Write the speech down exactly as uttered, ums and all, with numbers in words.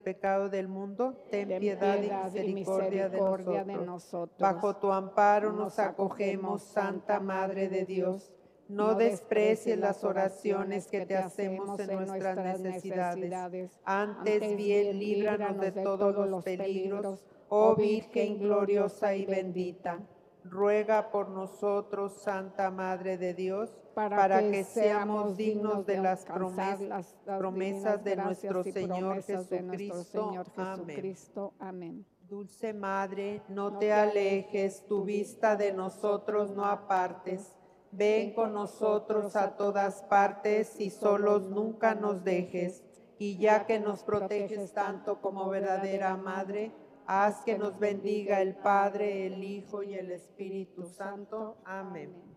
pecado del mundo, ten Ten piedad y piedad y misericordia de misericordia de nosotros. nosotros. Bajo tu amparo nos acogemos, Santa Madre de Dios. No desprecies las oraciones que te hacemos en nuestras necesidades. Antes bien, líbranos de todos los peligros, oh Virgen gloriosa y bendita. Ruega por nosotros, Santa Madre de Dios, para, para que, que seamos dignos de las alcanzar promes- las, las promesas de divinas nuestro gracias y Señor promesas de nuestro Jesucristo. Señor Amén. Jesucristo. Amén. Dulce Madre, no, No te te alejes, tu vista de nosotros no apartes. Ven con nosotros a todas partes y solos nunca nos dejes. Y ya que nos proteges tanto como verdadera Madre, haz que nos bendiga el Padre, el Hijo y el Espíritu Santo. Amén.